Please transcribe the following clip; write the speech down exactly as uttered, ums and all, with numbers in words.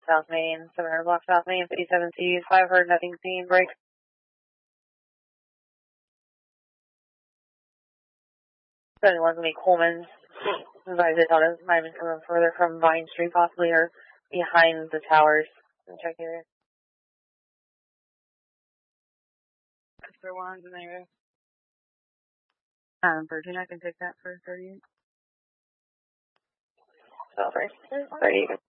South Main, seven hundred block South Main, fifty-seven C's, five hundred, nothing seen, break. seventy-one going to be Coleman's. Advise it on it might have been coming further from Vine Street possibly or behind the towers. Check here. For ones in there. Um, Virgin, I can take that for thirty-eight. So, first, thirty-eight.